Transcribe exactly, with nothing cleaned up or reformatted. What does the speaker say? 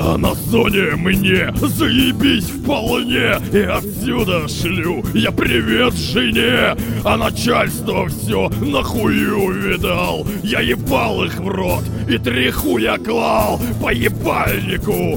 А на зоне мне заебись вполне. И отсюда шлю я привет жене. А начальство все нахую видал. Я ебал их в рот и три хуя клал по ебальнику.